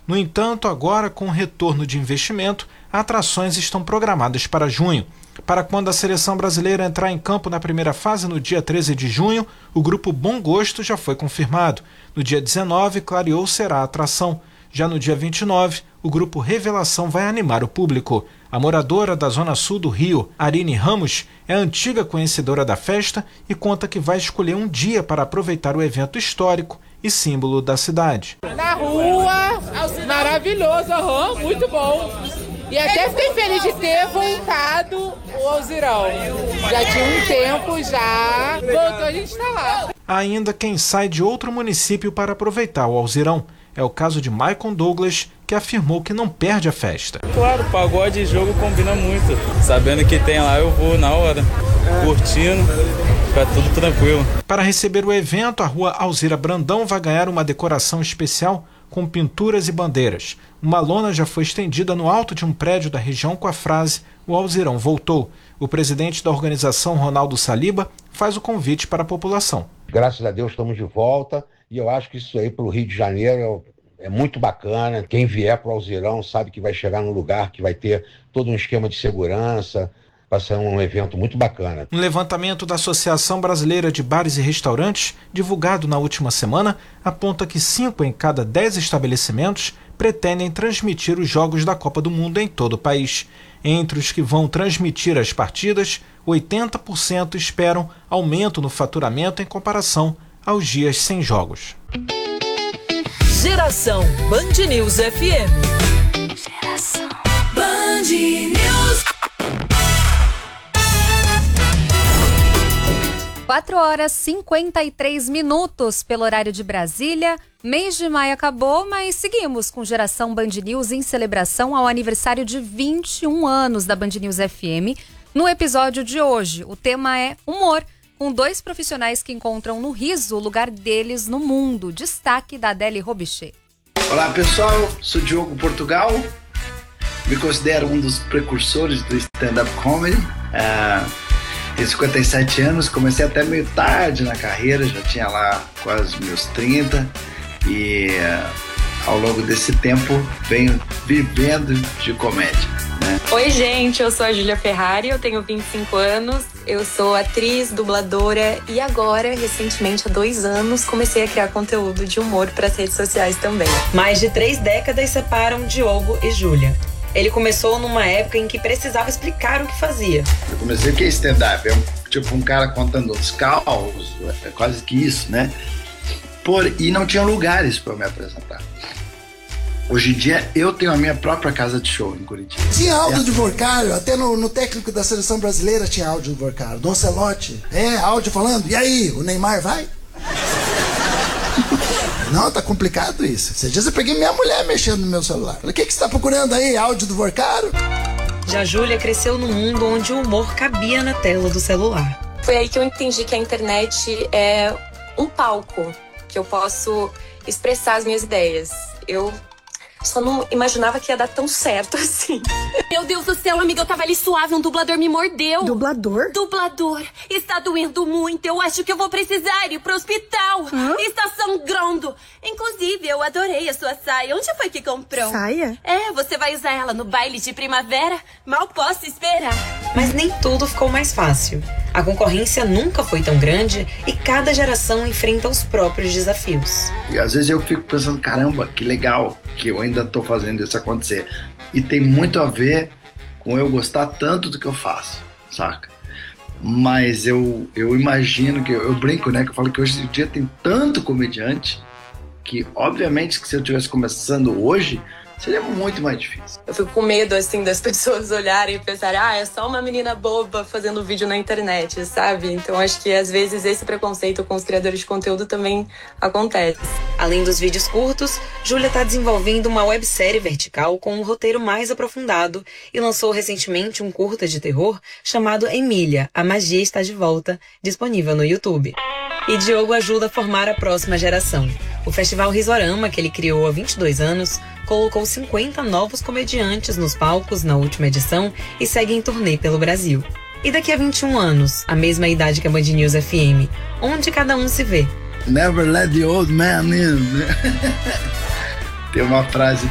No entanto, agora com o retorno de investimento, atrações estão programadas para junho. Para quando a seleção brasileira entrar em campo na primeira fase no dia 13 de junho, o grupo Bom Gosto já foi confirmado. No dia 19, Clareou será a atração. Já no dia 29, o grupo Revelação vai animar o público. A moradora da Zona Sul do Rio, Arine Ramos, é a antiga conhecedora da festa e conta que vai escolher um dia para aproveitar o evento histórico e símbolo da cidade. Na rua, maravilhoso, muito bom. E até fiquei feliz de ter voltado o Alzirão. Já tinha um tempo, já voltou, a gente está lá. Há ainda quem sai de outro município para aproveitar o Alzirão. É o caso de Maicon Douglas, que afirmou que não perde a festa. Claro, pagode e jogo combina muito. Sabendo que tem lá, eu vou na hora, curtindo, fica tudo tranquilo. Para receber o evento, a rua Alzira Brandão vai ganhar uma decoração especial com pinturas e bandeiras. Uma lona já foi estendida no alto de um prédio da região com a frase "O Alzirão voltou". O presidente da organização, Ronaldo Saliba, faz o convite para a população. Graças a Deus estamos de volta e eu acho que isso aí para o Rio de Janeiro é muito bacana. Quem vier para o Alzirão sabe que vai chegar num lugar que vai ter todo um esquema de segurança. Vai ser um evento muito bacana. Um levantamento da Associação Brasileira de Bares e Restaurantes, divulgado na última semana, aponta que 5 em cada 10 estabelecimentos pretendem transmitir os Jogos da Copa do Mundo em todo o país. Entre os que vão transmitir as partidas, 80% esperam aumento no faturamento em comparação aos dias sem jogos. Geração Band News FM. Geração Band News. 4h53 pelo horário de Brasília. Mês de maio acabou, mas seguimos com Geração Band News em celebração ao aniversário de 21 anos da Band News FM. No episódio de hoje, o tema é humor, com 2 profissionais que encontram no riso o lugar deles no mundo. Destaque da Adele Robichê. Olá pessoal, sou Diogo Portugal, me considero um dos precursores do stand-up comedy. Tenho 57 anos, comecei até meio tarde na carreira, já tinha lá quase meus 30 e ao longo desse tempo venho vivendo de comédia, né? Oi gente, eu sou a Júlia Ferrari, eu tenho 25 anos, eu sou atriz, dubladora e agora, recentemente, há 2 anos, comecei a criar conteúdo de humor para as redes sociais também. Mais de 3 décadas separam Diogo e Júlia. Ele começou numa época em que precisava explicar o que fazia. Eu comecei o que é stand-up, é um cara contando os causos, é quase que isso, né? E não tinha lugares para eu me apresentar. Hoje em dia eu tenho a minha própria casa de show em Curitiba. Tinha áudio de Vorcário, até no técnico da seleção brasileira tinha áudio de Vorcário. Dom Celote, áudio falando, e aí, o Neymar vai? Não, tá complicado isso. Esses dias eu peguei minha mulher mexendo no meu celular. Falei, o que você tá procurando aí? Áudio do Vorcário? Já Júlia cresceu num mundo onde o humor cabia na tela do celular. Foi aí que eu entendi que a internet é um palco, que eu posso expressar as minhas ideias. Eu só não imaginava que ia dar tão certo assim. Meu Deus do céu, amiga, eu tava ali suave, um dublador me mordeu. Dublador? Dublador. Está doendo muito, eu acho que eu vou precisar ir pro hospital. Está sangrando. Inclusive, eu adorei a sua saia. Onde foi que comprou? Saia? Você vai usar ela no baile de primavera? Mal posso esperar. Mas nem tudo ficou mais fácil. A concorrência nunca foi tão grande e cada geração enfrenta os próprios desafios. E às vezes eu fico pensando, caramba, que legal que eu ainda tô fazendo isso acontecer. E tem muito a ver com eu gostar tanto do que eu faço, saca? Mas eu imagino que, eu brinco, né, que eu falo que hoje em dia tem tanto comediante que, obviamente, que se eu estivesse começando hoje, seria muito mais difícil. Eu fico com medo, assim, das pessoas olharem e pensarem, é só uma menina boba fazendo vídeo na internet, sabe? Então acho que às vezes esse preconceito com os criadores de conteúdo também acontece. Além dos vídeos curtos, Júlia está desenvolvendo uma websérie vertical com um roteiro mais aprofundado e lançou recentemente um curta de terror chamado Emília, a magia está de volta, disponível no YouTube. E Diogo ajuda a formar a próxima geração. O Festival Risorama, que ele criou há 22 anos, colocou 50 novos comediantes nos palcos na última edição e segue em turnê pelo Brasil. E daqui a 21 anos, a mesma idade que a Band News FM, onde cada um se vê? Never let the old man in. Tem uma frase